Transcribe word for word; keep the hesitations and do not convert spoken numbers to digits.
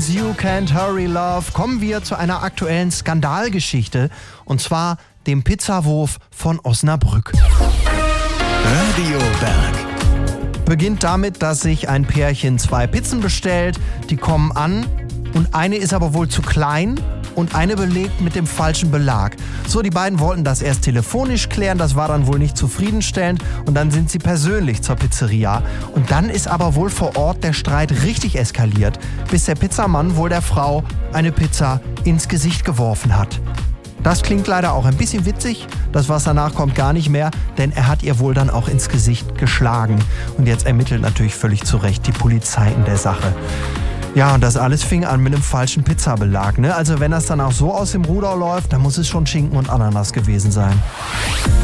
Scorpions, You Can't Hurry Love, kommen wir zu einer aktuellen Skandalgeschichte. Und zwar dem Pizzawurf von Osnabrück. Radio Berg. Beginnt damit, dass sich ein Pärchen zwei Pizzen bestellt. Die kommen an und eine ist aber wohl zu klein und eine belegt mit dem falschen Belag. So, die beiden wollten das erst telefonisch klären, das war dann wohl nicht zufriedenstellend und dann sind sie persönlich zur Pizzeria. Und dann ist aber wohl vor Ort der Streit richtig eskaliert, bis der Pizzamann wohl der Frau eine Pizza ins Gesicht geworfen hat. Das klingt leider auch ein bisschen witzig, das was danach kommt gar nicht mehr, denn er hat ihr wohl dann auch ins Gesicht geschlagen. Und jetzt ermittelt natürlich völlig zu Recht die Polizei in der Sache. Ja, und das alles fing an mit einem falschen Pizzabelag, ne? Also wenn das dann auch so aus dem Ruder läuft, dann muss es schon Schinken und Ananas gewesen sein.